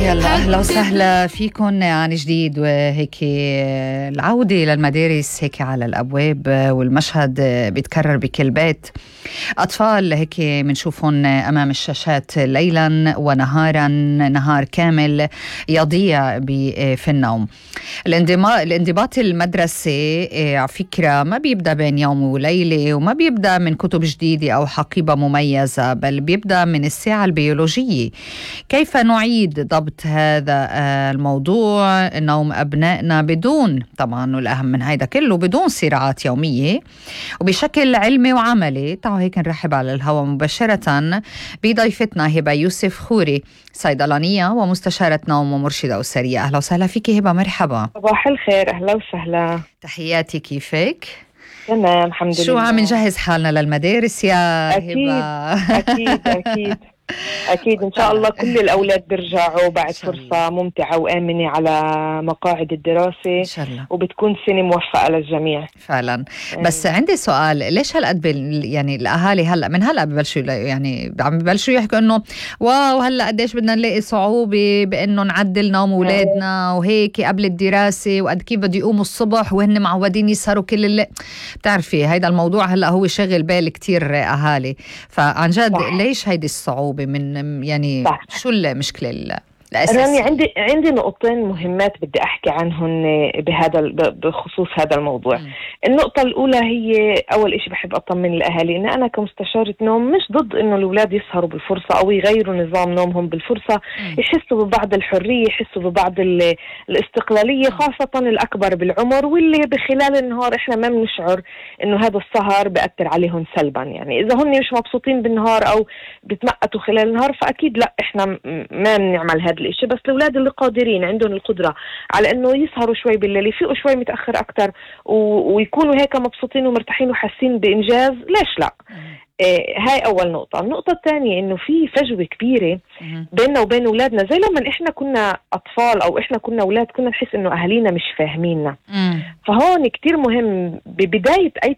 يلا أهلا وسهلا فيكم عن جديد. وهيك العودة للمدارس هيك على الأبواب، والمشهد بيتكرر بكل بيت. أطفال هيك منشوفهم أمام الشاشات ليلا ونهارا، نهار كامل يضيع في النوم. الانضباط المدرسي على فكرة ما بيبدأ بين يوم وليلة، وما بيبدأ من كتب جديدة أو حقيبة مميزة، بل بيبدأ من الساعة البيولوجية. كيف نعيد ضبط هذا الموضوع، نوم أبنائنا بدون، طبعا والأهم من هيدا كله، بدون صراعات يومية وبشكل علمي وعملي. تعالوا هيك نرحب على الهواء مباشرة بضيفتنا هبة يوسف خوري، صيدلانية ومستشارة نوم ومرشدة أسرية. أهلا وسهلا فيك هبة، مرحبا. صباح الخير، أهلا وسهلا. تحياتي، كيفك؟ تمام الحمد لله. شو عم نجهز حالنا للمدارس يا هبة؟ أكيد أكيد إن شاء الله كل الأولاد بيرجعوا بعد فرصة ممتعة وآمنة على مقاعد الدراسة إن شاء الله، وبتكون سنة موفقة للجميع فعلا. بس عندي سؤال، ليش هالقد يعني الأهالي هلأ من هلأ ببلشوا يعني عم ببلشوا يحكوا إنه واو هلأ قديش بدنا نلاقي صعوبة بإنه نعدل نوم أولادنا وهيك قبل الدراسة، وقد كيف بده يقوموا الصبح وهن معودين يسهروا كل الليل. بتعرفي هيدا الموضوع هلأ هو شغل بال كتير أهالي، فعن جد ليش هيدي الصعوبة من يعني صح. شو المشكلة راني عندي نقطتين مهمات بدي أحكي عنهن بخصوص هذا الموضوع. النقطة الأولى هي أول إشي بحب أطمن الأهالي إن أنا كمستشارة نوم مش ضد إنه الأولاد يسهروا بالفرصة أو يغيروا نظام نومهم بالفرصة، يحسوا ببعض الحرية، يحسوا ببعض الاستقلالية، خاصة الأكبر بالعمر واللي بخلال النهار إحنا ما بنشعر إنه هذا السهر بيأثر عليهم سلبا. يعني إذا هن مش مبسوطين بالنهار أو بتمقتوا خلال النهار فأكيد لا، إحنا ما بنعمل هذا الاشي. بس الأولاد اللي قادرين عندهم القدرة على انه يسهروا شوي بالليل، يفيقوا شوي متأخر اكتر ويكونوا هيك مبسوطين ومرتاحين وحاسين بإنجاز، ليش لا؟ هاي أول نقطة. النقطة الثانية إنه في فجوة كبيرة بيننا وبين أولادنا. زي لما إحنا كنا أطفال أو إحنا كنا أولاد كنا نحس إنه أهالينا مش فاهميننا. فهون كتير مهم ببداية أي